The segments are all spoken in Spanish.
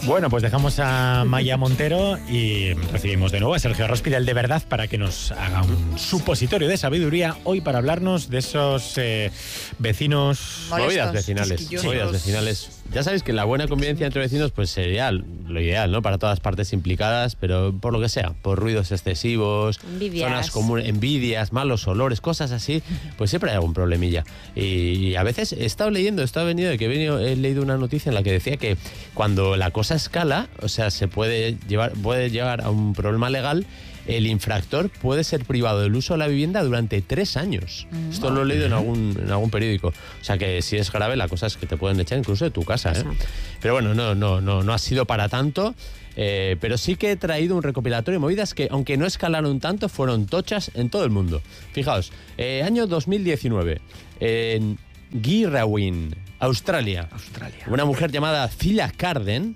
Bueno, pues dejamos a Maya Montero y recibimos de nuevo a Sergio Rospidel de Verdad para que nos haga un supositorio de sabiduría hoy para hablarnos de esos vecinos... Movidas vecinales. Ya sabéis que la buena convivencia entre vecinos pues sería lo ideal, ¿no? Para todas partes implicadas, pero por lo que sea, por ruidos excesivos, zonas comunes, envidias, malos olores, cosas así, pues siempre hay algún problemilla. Y a veces he leído una noticia en la que decía que cuando la cosa escala, o sea, se puede llevar a un problema legal. El infractor puede ser privado del uso de la vivienda durante 3 años. Esto lo he leído en algún periódico. O sea que si es grave, la cosa es que te pueden echar incluso de tu casa, ¿eh? Pero bueno, no ha sido para tanto. Pero sí que he traído un recopilatorio de movidas que, aunque no escalaron tanto, fueron tochas en todo el mundo. Fijaos, año 2019, en Girraween, Australia. Una mujer llamada Cilla Carden,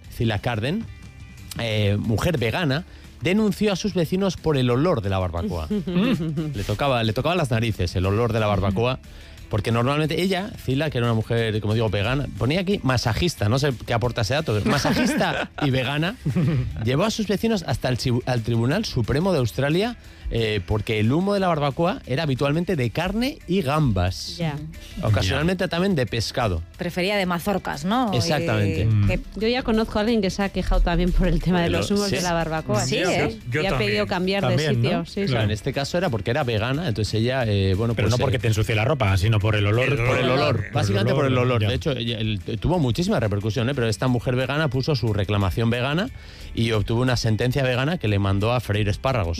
mujer vegana, denunció a sus vecinos por el olor de la barbacoa. Le tocaba las narices el olor de la barbacoa, porque normalmente ella, Cila, que era una mujer, como digo, vegana, ponía aquí masajista, no sé qué aporta ese dato, masajista y vegana, llevó a sus vecinos hasta al Tribunal Supremo de Australia porque el humo de la barbacoa era habitualmente de carne y gambas. Ocasionalmente también de pescado. Prefería de mazorcas, ¿no? Exactamente. Yo ya conozco a alguien que se ha quejado también por el tema de los humos de la barbacoa. Sí, y ha pedido cambiar de sitio. ¿no? Sí, claro, en este caso era porque era vegana, entonces ella, Pero no porque te ensucie la ropa, sino por el olor. Por el olor, básicamente por el olor. Ya. De hecho, tuvo muchísima repercusión, pero esta mujer vegana puso su reclamación vegana y obtuvo una sentencia vegana que le mandó a freír espárragos.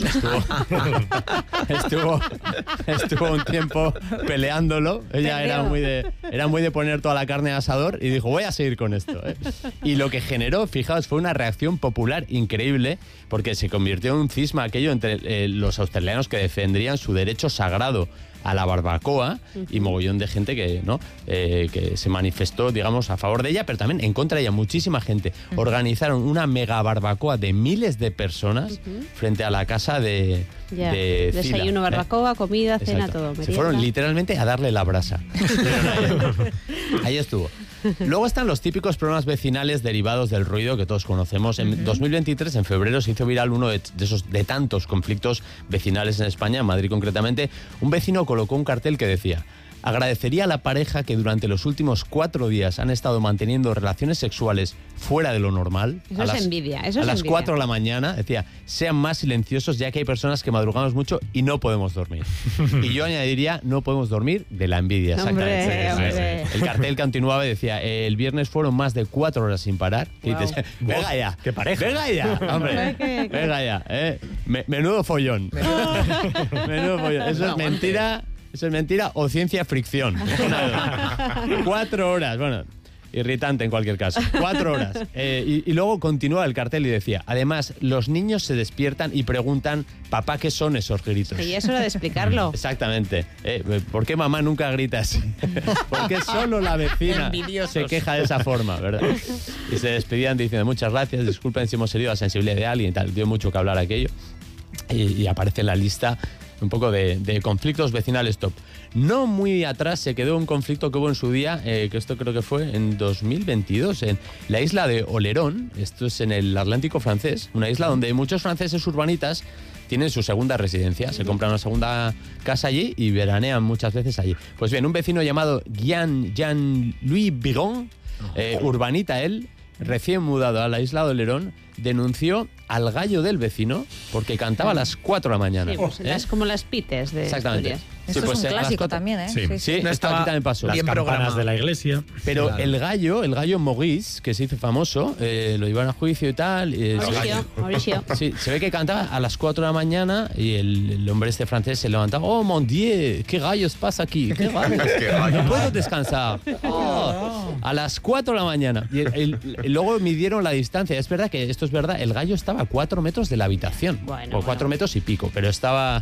Estuvo un tiempo peleándolo. Ella era muy de poner toda la carne al asador y dijo, voy a seguir con esto. Y lo que generó, fijaos, fue una reacción popular increíble, porque se convirtió en un cisma aquello entre los australianos que defendrían su derecho sagrado a la barbacoa y mogollón de gente que se manifestó, digamos, a favor de ella, pero también en contra de ella. Muchísima gente. Organizaron una mega barbacoa de miles de personas frente a la casa de desayuno, barbacoa, comida, cena, todo. Se fueron literalmente a darle la brasa. Ahí estuvo. Luego están los típicos problemas vecinales derivados del ruido que todos conocemos. En 2023, en febrero, se hizo viral uno de tantos conflictos vecinales en España, en Madrid concretamente. Un vecino colocó un cartel que decía: agradecería a la pareja que durante los últimos 4 días han estado manteniendo relaciones sexuales fuera de lo normal. Eso es envidia. A las 4 de la mañana, decía, sean más silenciosos ya que hay personas que madrugamos mucho y no podemos dormir. Y yo añadiría, no podemos dormir de la envidia. Exactamente. Hombre. El cartel continuaba y decía, el viernes fueron más de 4 horas sin parar. Wow. Y dices, venga ya. ¡Qué pareja! Venga ya, hombre. Venga ya. Menudo follón. Menudo follón. Eso es mentira. Eso es mentira o ciencia fricción. 4 horas, bueno, irritante en cualquier caso. 4 horas. Y luego continúa el cartel y decía, además, los niños se despiertan y preguntan, papá, ¿qué son esos gritos? Y es hora de explicarlo. Exactamente. ¿Por qué mamá nunca grita así? ¿Por qué solo la vecina se queja de esa forma, verdad? Y se despedían diciendo, muchas gracias, disculpen si hemos herido la sensibilidad de alguien y tal. Dio mucho que hablar aquello. Y aparece en la lista un poco de conflictos vecinales top. No muy atrás se quedó un conflicto que hubo en su día, que esto creo que fue en 2022, en la isla de Olerón. Esto es en el Atlántico francés, una isla donde muchos franceses urbanitas tienen su segunda residencia, se compran una segunda casa allí y veranean muchas veces allí. Pues bien, un vecino llamado Jean-Louis Bigon, urbanita él, recién mudado a la isla de Olerón, denunció al gallo del vecino porque cantaba a las 4 de la mañana. Sí, pues es como las pites de exactamente. Asturias. Esto Sí, pues, es un clásico también, ¿eh? Sí, No esto aquí también pasó. Las campanas de la iglesia. Pero claro. el gallo Maurice, que se hizo famoso, lo llevaron a juicio y tal. Mauricio. Sí, se ve que cantaba a las 4 de la mañana y el hombre este francés se levantaba. Oh, mon Dieu, ¿qué rayos pasa aquí? ¿Qué rayos? No puedo descansar. A las 4 de la mañana. Y luego midieron la distancia. Es verdad que esto es verdad. El gallo estaba a 4 metros de la habitación. O 4 metros y pico, pero estaba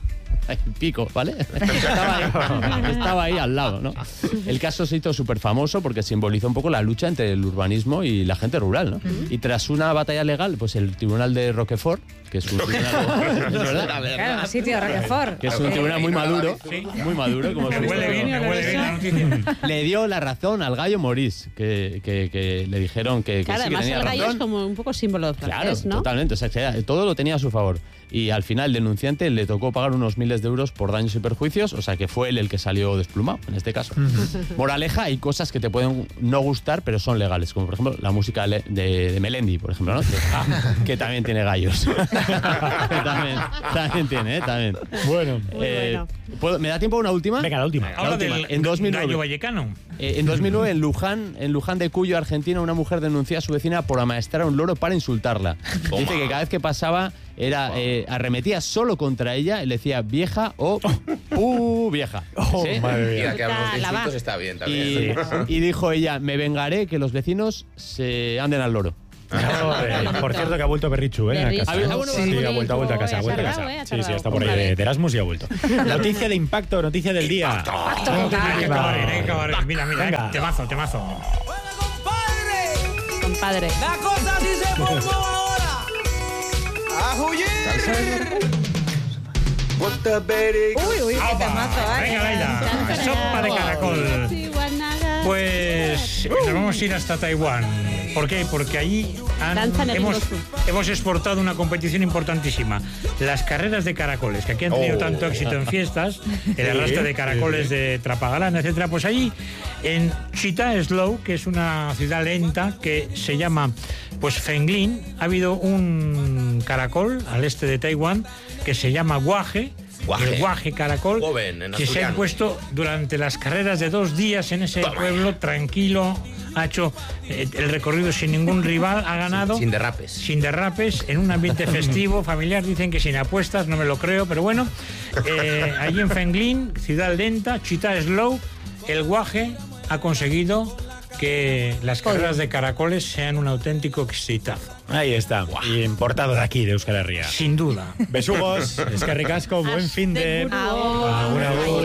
Pico, ¿vale? Estaba ahí al lado, ¿no? El caso se hizo súper famoso porque simbolizó un poco la lucha entre el urbanismo y la gente rural, ¿no? Y tras una batalla legal, pues el tribunal de Roquefort, que es un tribunal... ¿Es verdad? Claro, sitio de Roquefort. Que es un tribunal muy maduro, como Me huele bien la noticia. le dio la razón al gallo Maurice, que le dijeron que claro, sí, que además tenía el gallo razón. es como un poco símbolo francés, Claro, ¿no? totalmente. O sea, que todo lo tenía a su favor. Y al final el denunciante le tocó pagar unos miles de euros por daños y perjuicios, o sea que fue él el que salió desplumado, en este caso. Moraleja, hay cosas que te pueden no gustar, pero son legales, como por ejemplo la música de Melendi, por ejemplo, ¿no? Que también tiene gallos. también tiene, también. Bueno. ¿Me da tiempo a una última? Venga, la última. Ahora del En 2009. gallo vallecano. En 2009, en Luján de Cuyo, Argentina, una mujer denunció a su vecina por amaestrar a un loro para insultarla. Dice que cada vez que pasaba arremetía solo contra ella y le decía vieja o vieja. ¿Sí? Madre mía. Mira, que hablamos de insultos está bien también. Y dijo ella, me vengaré que los vecinos se anden al loro. Por cierto, que ha vuelto Berrichu, ¿eh? A casa. Sí, ha vuelto a casa. Sí, está por ahí de Erasmus y ha vuelto. Noticia de impacto, noticia del día. Hay que acabar. Mira, temazo. Compadre. La cosa sí se formó ahora. A huir. Uy, qué temazo, ¿eh? Venga, Laila. Sopa de caracol. Pues nos vamos a ir hasta Taiwán. ¿Por qué? Porque allí hemos exportado una competición importantísima. Las carreras de caracoles, que aquí han tenido tanto éxito en fiestas, el arrastre de caracoles de Trapagalán, etcétera. Pues allí, en Chita Slow, que es una ciudad lenta que se llama pues Fenglin, ha habido un caracol al este de Taiwán que se llama guaje. El guaje caracol, que se ha puesto durante las carreras de 2 días en ese pueblo, tranquilo, ha hecho el recorrido sin ningún rival, ha ganado. Sin derrapes, en un ambiente festivo, familiar, dicen que sin apuestas, no me lo creo, pero bueno. Allí en Fenglin, ciudad lenta, Chita Slow, el guaje ha conseguido que las carreras de caracoles sean un auténtico exitazo. Ahí está, y importado de aquí, de Euskal Herria. Sin duda. Besugos, eskerrik asko, buen fin de... Agur.